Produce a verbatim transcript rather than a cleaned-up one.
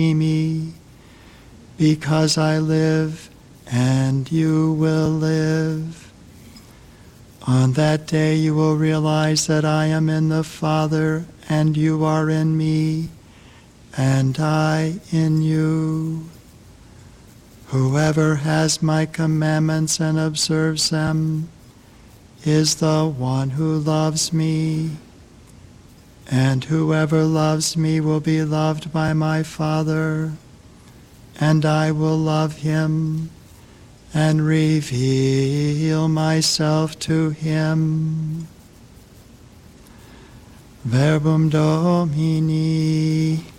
me, because I live, and you will live. On that day you will realize that I am in the Father, and you are in me, and I in you. Whoever has my commandments and observes them is the one who loves me. And whoever loves me will be loved by my Father, and I will love him and reveal myself to him. Verbum Domini.